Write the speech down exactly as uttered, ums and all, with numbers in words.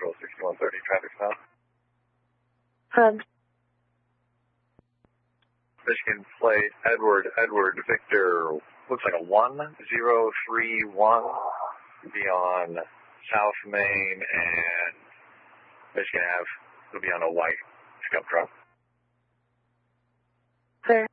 Central sixty-one thirty, traffic stop. Um, Michigan plate, Edward, Edward, Victor, looks like a one zero three one, be on South Main and Michigan Ave. It'll be on a white pickup truck. Fair.